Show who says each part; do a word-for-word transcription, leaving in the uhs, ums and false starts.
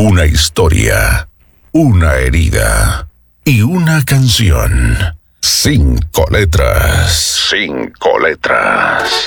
Speaker 1: Una historia, una herida y una canción. Cinco letras. Cinco letras.